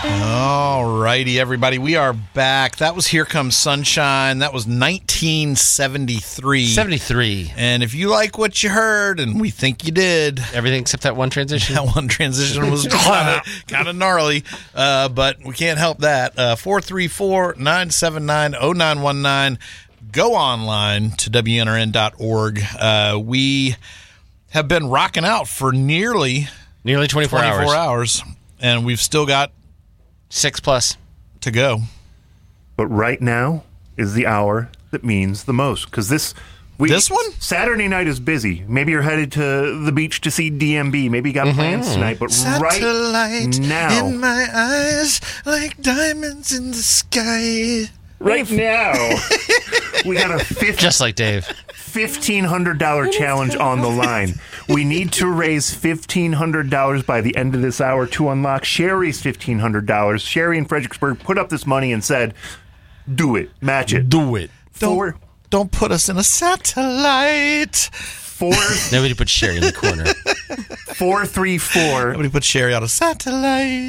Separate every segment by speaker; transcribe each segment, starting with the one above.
Speaker 1: All righty, everybody. We are back. That was Here Comes Sunshine. That was 1973.
Speaker 2: 73.
Speaker 1: And if you like what you heard, and we think you did.
Speaker 2: Everything except that one transition.
Speaker 1: That one transition was kind of gnarly, but we can't help that. 434-979-0919. Go online to WNRN.org. We have been rocking out for nearly
Speaker 2: 24
Speaker 1: hours, and we've still got
Speaker 2: 6+
Speaker 1: to go.
Speaker 3: But right now is the hour that means the most, because this one? Saturday night is busy. Maybe you're headed to the beach to see DMB. Maybe you got plans tonight, but
Speaker 1: Satellite
Speaker 3: right now,
Speaker 1: in my eyes like diamonds in the sky.
Speaker 3: Right now, we got a
Speaker 2: just like Dave.
Speaker 3: $1,500 challenge on the line. We need to raise $1,500 by the end of this hour to unlock Sherry's $1,500. Sherry in Fredericksburg put up this money and said, do it. Match it.
Speaker 2: Do it.
Speaker 1: Don't put us in a satellite.
Speaker 2: Nobody put Sherry in the corner.
Speaker 3: 434.
Speaker 1: Nobody put Sherry on a satellite.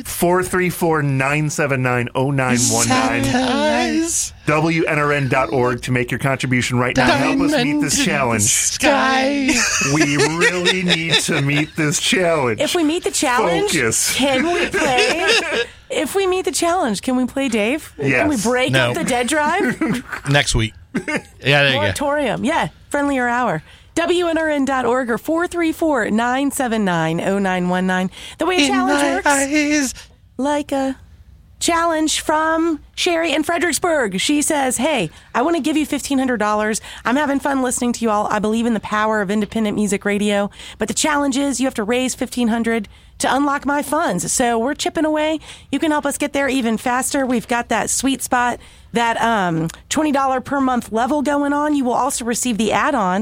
Speaker 3: 434-979-0919. WNRN.org to make your contribution right now. Help us meet this challenge.
Speaker 2: Sky.
Speaker 3: We really need to meet this challenge.
Speaker 4: If we meet the challenge,
Speaker 3: Focus.
Speaker 4: can we play? If we meet the challenge, can we play Dave?
Speaker 3: Yes.
Speaker 4: Can we break
Speaker 1: No.
Speaker 4: up the dead drive?
Speaker 1: Next week.
Speaker 2: Yeah, there you go.
Speaker 4: Moratorium. Yeah, friendlier hour. WNRN.org or 434-979-0919. The way a challenge works, like a challenge from Sherry in Fredericksburg. She says, hey, I want to give you $1,500. I'm having fun listening to you all. I believe in the power of independent music radio. But the challenge is you have to raise $1,500 to unlock my funds. So we're chipping away. You can help us get there even faster. We've got that sweet spot, that $20 per month level going on. You will also receive the add-on